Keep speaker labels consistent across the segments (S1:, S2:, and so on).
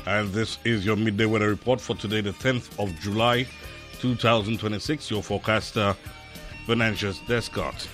S1: And this is your midday weather report for today, the 10th of July, 2026. Your forecaster, Venantius Descott.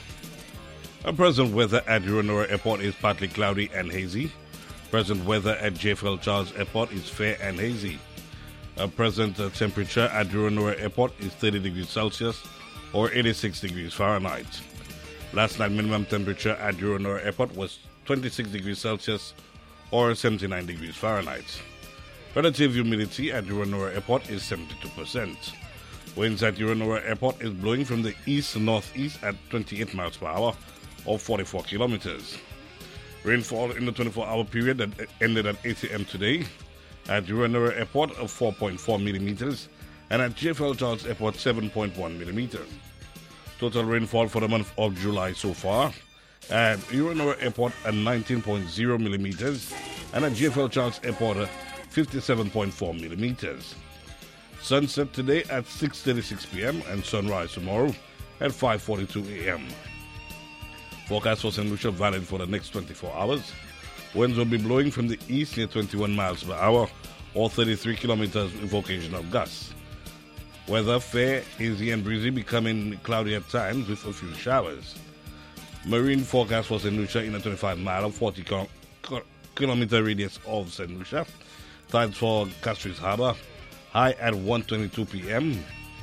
S1: Present weather at Uranora Airport is partly cloudy and hazy. Present weather at JFL Charles Airport is fair and hazy. Present temperature at Uranora Airport is 30 degrees Celsius or 86 degrees Fahrenheit. Last night minimum temperature at Uranora Airport was 26 degrees Celsius or 79 degrees Fahrenheit. Relative humidity at Uranora Airport is 72%. Winds at Uranora Airport is blowing from the east-northeast at 28 miles per hour or 44 kilometers. Rainfall in the 24-hour period that ended at 8 a.m. today at Uranora Airport of 4.4 millimeters and at JFL Charles Airport 7.1 millimeters. Total rainfall for the month of July so far at Uranora Airport at 19.0 millimeters and at JFL Charles Airport 57.4 millimeters. Sunset today at 6:36 p.m. and sunrise tomorrow at 5:42 a.m. Forecast for St. Lucia valid for the next 24 hours. Winds will be blowing from the east near 21 miles per hour or 33 kilometers with occasional gusts. Weather fair, hazy and breezy, becoming cloudy at times with a few showers. Marine forecast for St. Lucia in a 25-mile or 40-kilometer radius of St. Lucia. Tides for Castries Harbor, high at 1:22 p.m.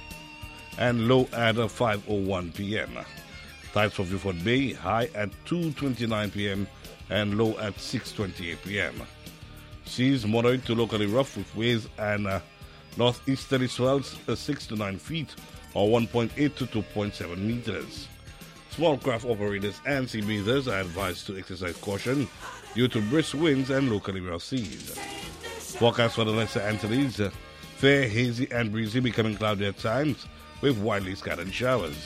S1: and low at 5:01 p.m. Tides for Viewford Bay, high at 2:29 p.m. and low at 6:28 p.m. Seas moderate to locally rough with waves and northeasterly swells 6 to 9 feet or 1.8 to 2.7 meters. Small craft operators and sea bathers are advised to exercise caution due to brisk winds and locally rough seas. Forecast for the Lesser Antilles, fair, hazy and breezy, becoming cloudy at times with widely scattered showers.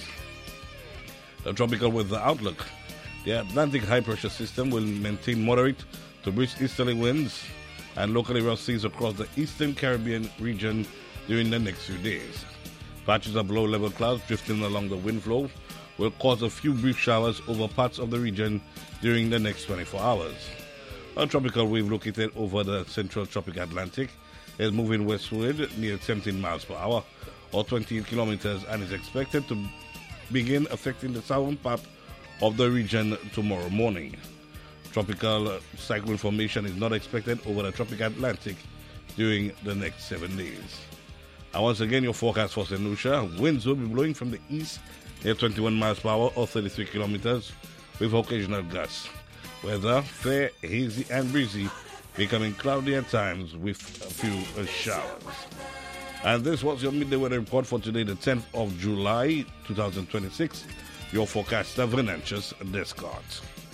S1: The tropical weather outlook. The Atlantic high pressure system will maintain moderate to brisk easterly winds and locally rough seas across the eastern Caribbean region during the next few days. Patches of low-level clouds drifting along the wind flow will cause a few brief showers over parts of the region during the next 24 hours. A tropical wave located over the central tropic Atlantic is moving westward near 17 miles per hour or 28 kilometers and is expected to begin affecting the southern part of the region tomorrow morning. Tropical cyclone formation is not expected over the tropic Atlantic during the next 7 days. And once again, your forecast for St. Lucia, winds will be blowing from the east near 21 miles per hour or 33 kilometers with occasional gusts. Weather fair, hazy and breezy, becoming cloudy at times with a few showers. And this was your midday weather report for today, the 10th of July, 2026. Your forecaster, Venantius Descott.